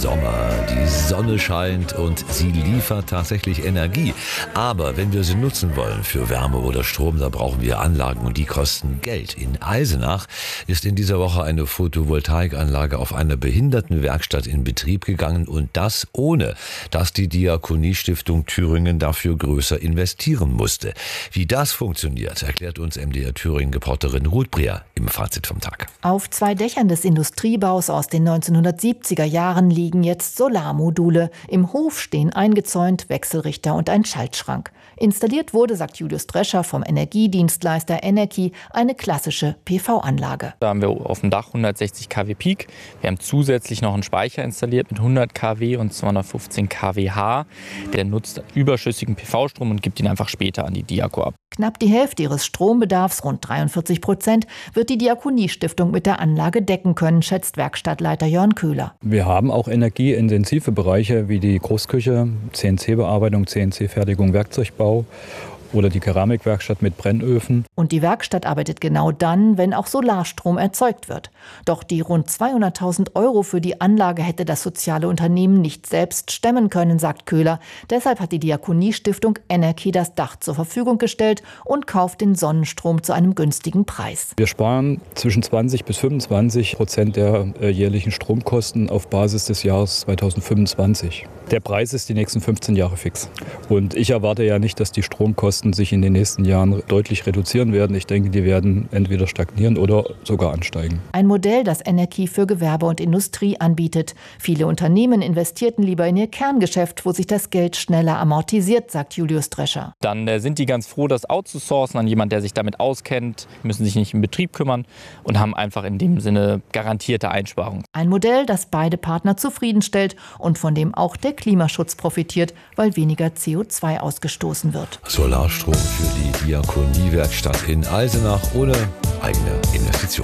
Sommer, die Sonne scheint und sie liefert tatsächlich Energie. Aber wenn wir sie nutzen wollen für Wärme oder Strom, da brauchen wir Anlagen und die kosten Geld. In Eisenach ist in dieser Woche eine Photovoltaikanlage auf einer Behindertenwerkstatt in Betrieb gegangen und das ohne, dass die Diakoniestiftung Thüringen dafür größer investieren musste. Wie das funktioniert, erklärt uns MDR Thüringen-Reporterin Ruth Breer im Fazit vom Tag. Auf 2 Dächern des Industriebaus aus den 1970er Jahren liegen jetzt Solarmodule. Im Hof stehen eingezäunt Wechselrichter und ein Schaltschrank. Installiert wurde, sagt Julius Drescher vom Energiedienstleister Energy, eine klassische PV-Anlage. Da haben wir auf dem Dach 160 kW Peak. Wir haben zusätzlich noch einen Speicher installiert mit 100 kW und 215 kWh. Der nutzt überschüssigen PV-Strom und gibt ihn einfach später an die Diako ab. Knapp die Hälfte ihres Strombedarfs, rund 43%, wird die Diakoniestiftung mit der Anlage decken können, schätzt Werkstattleiter Jörn Köhler. Wir haben auch energieintensive Bereiche wie die Großküche, CNC-Bearbeitung, CNC-Fertigung, Werkzeugbau oder die Keramikwerkstatt mit Brennöfen. Und die Werkstatt arbeitet genau dann, wenn auch Solarstrom erzeugt wird. Doch die rund 200.000 € für die Anlage hätte das soziale Unternehmen nicht selbst stemmen können, sagt Köhler. Deshalb hat die Diakoniestiftung Energy das Dach zur Verfügung gestellt und kauft den Sonnenstrom zu einem günstigen Preis. Wir sparen zwischen 20 bis 25% der jährlichen Stromkosten auf Basis des Jahres 2025. Der Preis ist die nächsten 15 Jahre fix. Und ich erwarte ja nicht, dass die Stromkosten sich in den nächsten Jahren deutlich reduzieren werden. Ich denke, die werden entweder stagnieren oder sogar ansteigen. Ein Modell, das Energy für Gewerbe und Industrie anbietet. Viele Unternehmen investierten lieber in ihr Kerngeschäft, wo sich das Geld schneller amortisiert, sagt Julius Drescher. Dann sind die ganz froh, das outzusourcen an jemanden, der sich damit auskennt, müssen sich nicht im Betrieb kümmern und haben einfach in dem Sinne garantierte Einsparungen. Ein Modell, das beide Partner zufriedenstellt und von dem auch der Klimaschutz profitiert, weil weniger CO2 ausgestoßen wird. Solarstrom für die Diakoniewerkstatt in Eisenach ohne eigene Investition.